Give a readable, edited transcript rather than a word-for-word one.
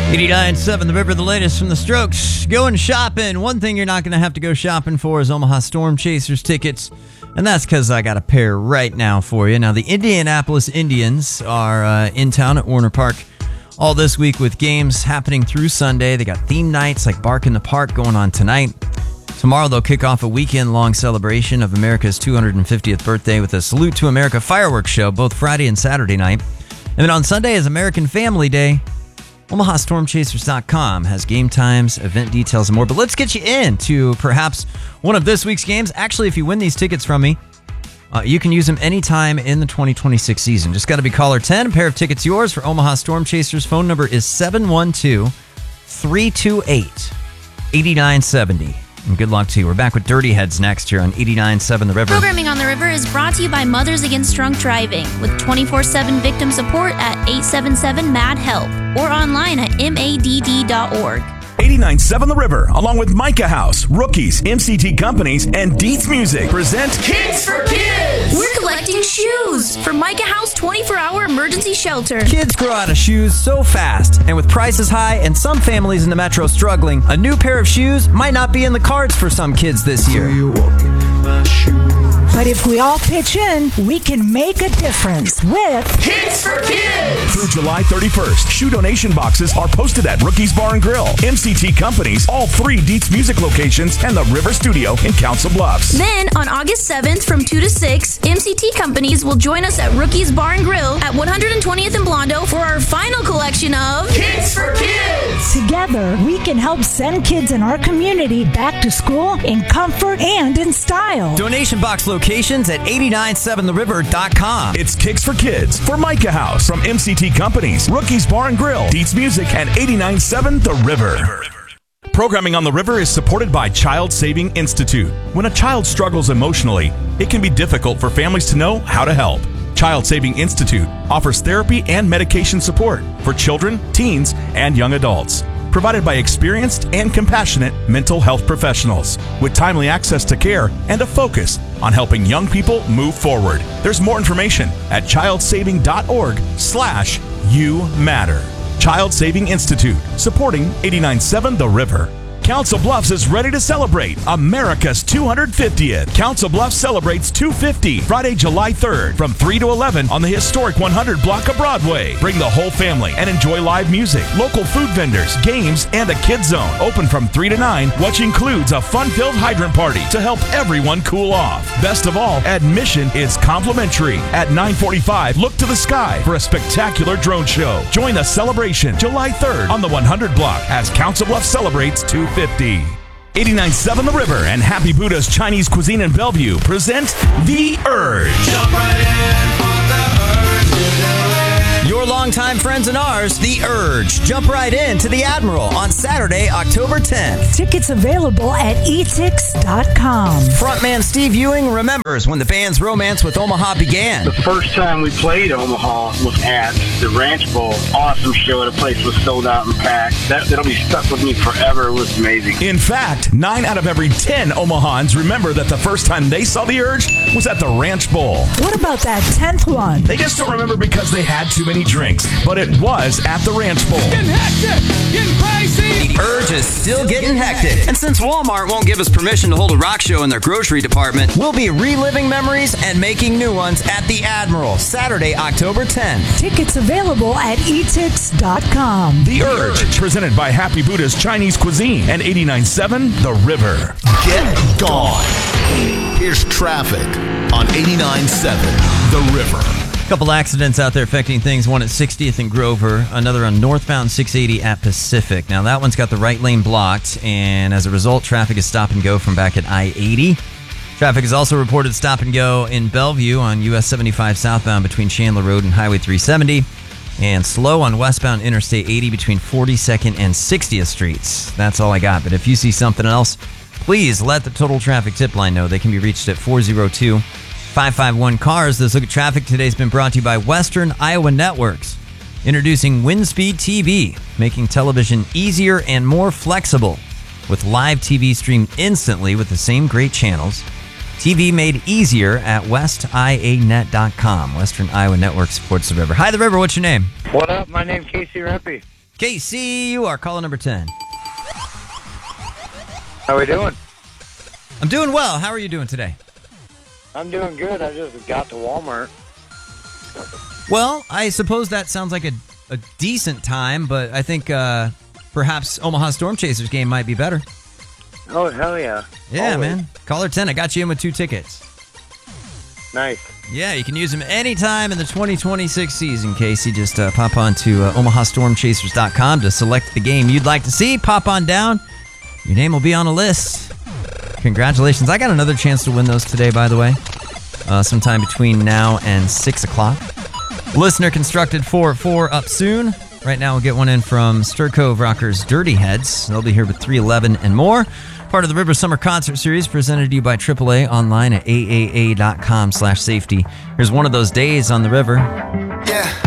89.7 The River, the latest from the Strokes. Going shopping. One thing you're not going to have to go shopping for is Omaha Storm Chasers tickets. And that's because I got a pair right now for you. Now, the Indianapolis Indians are in town at Warner Park all this week with games happening through Sunday. They got theme nights like Bark in the Park going on tonight. Tomorrow, they'll kick off a weekend-long celebration of America's 250th birthday with a Salute to America fireworks show, both Friday and Saturday night. And then on Sunday is American Family Day. OmahaStormChasers.com has game times, event details, and more. But let's get you into perhaps one of this week's games. Actually, if you win these tickets from me, you can use them anytime in the 2026 season. Just got to be caller 10. A pair of tickets yours for Omaha Storm Chasers. Phone number is 712-328-8970. And good luck to you. We're back with Dirty Heads next here on 89.7 The River. Programming on The River is brought to you by Mothers Against Drunk Driving with 24/7 victim support at 877-MAD-HELP or online at madd.org. 89.7 The River, along with Micah House, Rookies, MCT Companies, and Dietz Music, present Kids for Kids! We're collecting shoes for Micah House 24-hour emergency shelter. Kids grow out of shoes so fast, and with prices high and some families in the metro struggling, a new pair of shoes might not be in the cards for some kids this year. But if we all pitch in, we can make a difference with Kids for Kids! Through July 31st, shoe donation boxes are posted at Rookies Bar and Grill, MCT Companies, all 3 Dietz Music locations, and the River Studio in Council Bluffs. Then, on August 7th from 2 to 6, MCT Companies will join us at Rookies Bar and Grill at 120th and Blondo for our final collection of Kids for Kids! Together, we can help send kids in our community back to school in comfort and in style. Donation box locations at 897theriver.com. It's Kicks for Kids for Micah House from MCT Companies, Rookies Bar and Grill, Dietz Music, and 89.7 The River. Programming on The River is supported by Child Saving Institute. When a child struggles emotionally, it can be difficult for families to know how to help. Child Saving Institute offers therapy and medication support for children, teens, and young adults, provided by experienced and compassionate mental health professionals with timely access to care and a focus on helping young people move forward. There's more information at childsaving.org/you matter. Child Saving Institute, supporting 89.7 The River. Council Bluffs is ready to celebrate America's 250th. Council Bluffs celebrates 250 Friday, July 3rd from 3 to 11 on the historic 100 block of Broadway. Bring the whole family and enjoy live music, local food vendors, games, and a kids zone. Open from 3 to 9, which includes a fun-filled hydrant party to help everyone cool off. Best of all, admission is complimentary. At 9:45, look to the sky for a spectacular drone show. Join the celebration July 3rd on the 100 block as Council Bluffs celebrates 250. 89.7 The River and Happy Buddha's Chinese Cuisine in Bellevue present The Urge. Jump right in, put the urge in the way. Your longtime friends and ours, The Urge. Jump right in to the Admiral on Saturday, October 10th. Tickets available at etix.com. Frontman Steve Ewing remembers when the band's romance with Omaha began. The first time we played Omaha was at the Ranch Bowl. Awesome show. The place was sold out and packed. That'll be stuck with me forever. It was amazing. In fact, 9 out of every 10 Omahans remember that the first time they saw The Urge was at the Ranch Bowl. What about that 10th one? They just don't remember because they had too many drinks, but it was at the Ranch Bowl. Getting hectic, getting crazy. The Urge is still getting hectic. And since Walmart won't give us permission to hold a rock show in their grocery department, we'll be reliving memories and making new ones at the Admiral, Saturday, October 10th. Tickets available at etix.com. The Urge, presented by Happy Buddha's Chinese Cuisine and 89.7 The River. Get gone. Here's traffic on 89.7 The River. Couple accidents out there affecting things. One at 60th and Grover, another on northbound 680 at Pacific. Now that one's got the right lane blocked, and as a result, traffic is stop and go from back at I-80. Traffic is also reported stop and go in Bellevue on US 75 southbound between Chandler Road and Highway 370, and slow on westbound Interstate 80 between 42nd and 60th Streets. That's all I got, but if you see something else, please let the Total Traffic Tip Line know. They can be reached at 402-551-CARS. This look at traffic today has been brought to you by Western Iowa Networks. Introducing WindSpeed TV, making television easier and more flexible. With live TV streamed instantly with the same great channels. TV made easier at westianet.com. Western Iowa Network supports the river. Hi, the river. What's your name? What up? My name's Casey Rempe. Casey, you are caller number 10. How we doing? I'm doing well. How are you doing today? I'm doing good. I just got to Walmart. Well, I suppose that sounds like a decent time, but I think perhaps Omaha Storm Chasers game might be better. Oh, hell yeah. Yeah, Always. man. Caller 10, I got you in with 2 tickets. Nice. Yeah, you can use them anytime in the 2026 season, Casey. Just pop on to OmahaStormChasers.com to select the game you'd like to see. Pop on down. Your name will be on a list. Congratulations. I got another chance to win those today, by the way. Sometime between now and 6 o'clock. Listener constructed 4 up soon. Right now, we'll get one in from Stir Cove Rockers Dirty Heads. They'll be here with 311 and more. Part of the River Summer Concert Series presented to you by AAA online at aaa.com/safety. Here's one of those days on the river. Yeah.